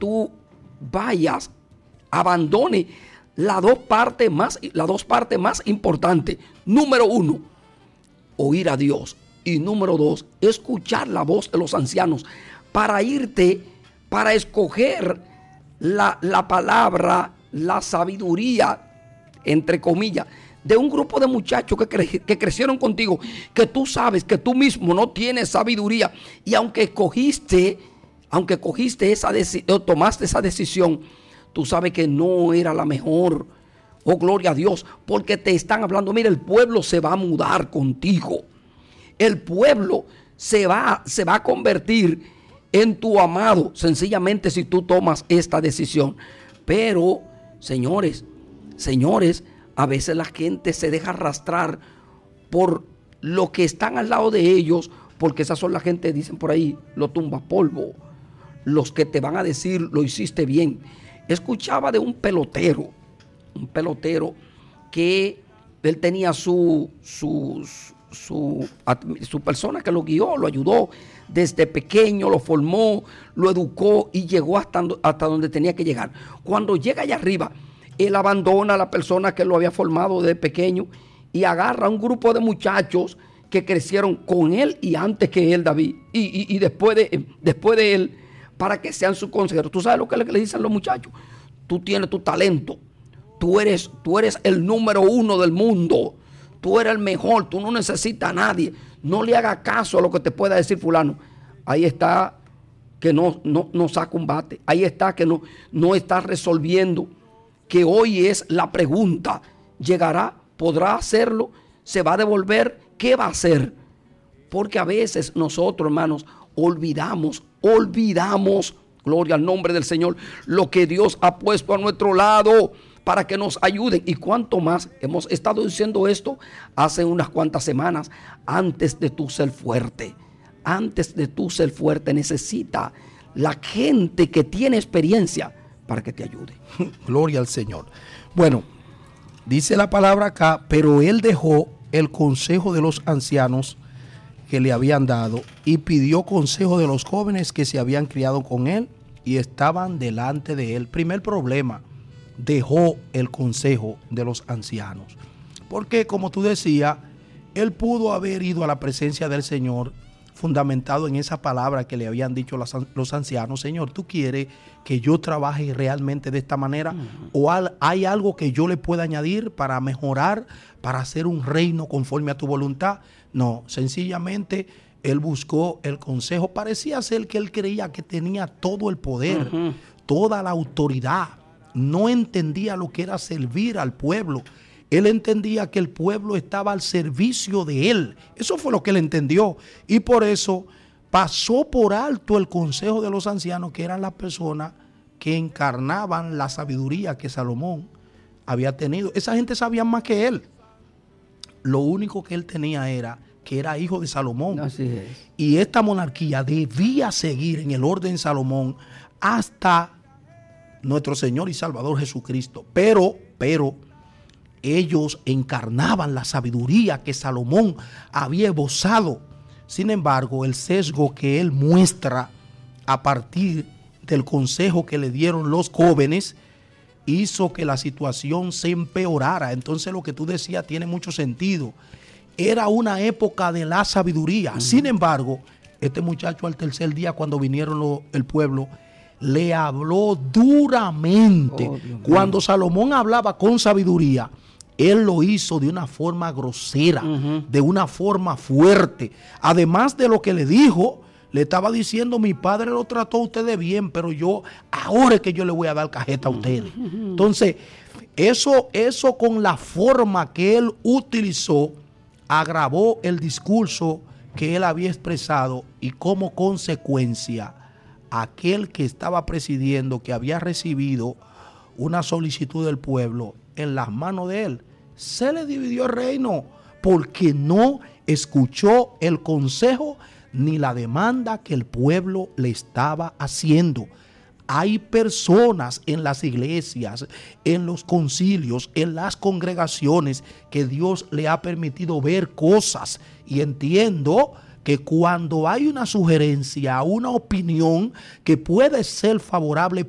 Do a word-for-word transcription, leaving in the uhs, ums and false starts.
tú vayas, abandone las dos partes más, las dos partes más importantes. Número uno, oír a Dios. Y número dos, escuchar la voz de los ancianos para irte, para escoger la, la palabra, la sabiduría, entre comillas, de un grupo de muchachos que, cre- que crecieron contigo, que tú sabes que tú mismo no tienes sabiduría, y aunque escogiste, aunque cogiste esa decisión, tomaste esa decisión, tú sabes que no era la mejor. Oh, gloria a Dios, porque te están hablando, mira, el pueblo se va a mudar contigo. El pueblo se va, se va a convertir en tu amado, sencillamente si tú tomas esta decisión. Pero, señores, señores, a veces la gente se deja arrastrar por lo que están al lado de ellos, porque esas son la gente, dicen por ahí, lo tumba polvo, los que te van a decir, lo hiciste bien. Escuchaba de un pelotero, un pelotero que él tenía su, su, su, su persona que lo guió, lo ayudó desde pequeño, lo formó, lo educó y llegó hasta, hasta donde tenía que llegar. Cuando llega allá arriba, él abandona a la persona que lo había formado desde pequeño y agarra a un grupo de muchachos que crecieron con él y antes que él, David, y, y, y después, de, después de él, para que sean sus consejeros. ¿Tú sabes lo que le, le dicen los muchachos? Tú tienes tu talento, tú eres, tú eres el número uno del mundo, tú eres el mejor, tú no necesitas a nadie, no le hagas caso a lo que te pueda decir fulano. Ahí está que no, no, no saca un bate, ahí está que no, no está resolviendo. Que hoy es la pregunta, ¿llegará? ¿Podrá hacerlo? ¿Se va a devolver? ¿Qué va a hacer? Porque a veces nosotros, hermanos, olvidamos, olvidamos, gloria al nombre del Señor, lo que Dios ha puesto a nuestro lado para que nos ayuden. Y cuánto más hemos estado diciendo esto hace unas cuantas semanas. Antes de tú ser fuerte, antes de tú ser fuerte, necesita la gente que tiene experiencia para que te ayude. Gloria al Señor. Bueno, dice la palabra acá, pero él dejó el consejo de los ancianos que le habían dado y pidió consejo de los jóvenes que se habían criado con él y estaban delante de él. Primer problema, dejó el consejo de los ancianos. Porque como tú decías, él pudo haber ido a la presencia del Señor fundamentado en esa palabra que le habían dicho los, los ancianos. Señor, ¿tú quieres que yo trabaje realmente de esta manera? Uh-huh. ¿O al, hay algo que yo le pueda añadir para mejorar, para hacer un reino conforme a tu voluntad? No, sencillamente él buscó el consejo. Parecía ser que él creía que tenía todo el poder, uh-huh. toda la autoridad. No entendía lo que era servir al pueblo. Él entendía que el pueblo estaba al servicio de él. Eso fue lo que él entendió. Y por eso pasó por alto el consejo de los ancianos, que eran las personas que encarnaban la sabiduría que Salomón había tenido. Esa gente sabía más que él. Lo único que él tenía era que era hijo de Salomón. Así es. Y esta monarquía debía seguir en el orden de Salomón hasta nuestro Señor y Salvador Jesucristo. Pero, pero... ellos encarnaban la sabiduría que Salomón había esbozado. Sin embargo, el sesgo que él muestra a partir del consejo que le dieron los jóvenes hizo que la situación se empeorara. Entonces lo que tú decías tiene mucho sentido. Era una época de la sabiduría. Uh-huh. Sin embargo, este muchacho al tercer día, cuando vinieron lo, el pueblo, le habló duramente. Oh, cuando Salomón hablaba con sabiduría, él lo hizo de una forma grosera, uh-huh. de una forma fuerte. Además de lo que le dijo, le estaba diciendo, mi padre lo trató a ustedes bien, pero yo, ahora es que yo le voy a dar cajeta a ustedes. Uh-huh. Entonces, eso, eso con la forma que él utilizó, agravó el discurso que él había expresado y como consecuencia, aquel que estaba presidiendo, que había recibido una solicitud del pueblo en las manos de él, se le dividió el reino porque no escuchó el consejo ni la demanda que el pueblo le estaba haciendo. Hay personas en las iglesias, en los concilios, en las congregaciones que Dios le ha permitido ver cosas, y entiendo que cuando hay una sugerencia, una opinión que puede ser favorable